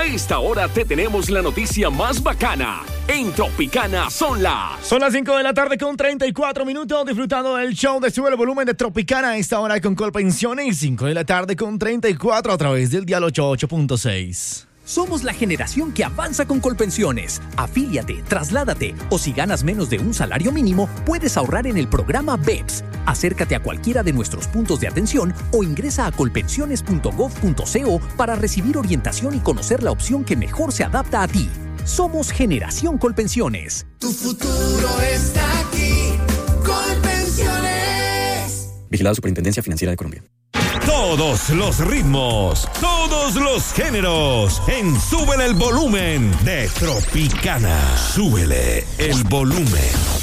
A esta hora te tenemos la noticia más bacana. En Tropicana son las 5 de la tarde con 34 minutos, disfrutando del show de Sube el Volumen de Tropicana. A esta hora con Colpensiones, 5 de la tarde con 34 a través del dial 88.6. Somos la generación que avanza con Colpensiones. Afíliate, trasládate o si ganas menos de un salario mínimo, puedes ahorrar en el programa BEPS. Acércate a cualquiera de nuestros puntos de atención o ingresa a colpensiones.gov.co para recibir orientación y conocer la opción que mejor se adapta a ti. Somos Generación Colpensiones. Tu futuro está aquí. Colpensiones. Vigilado Superintendencia Financiera de Colombia. Todos los ritmos, todos los géneros, en Súbele el Volumen de Tropicana. Súbele el volumen.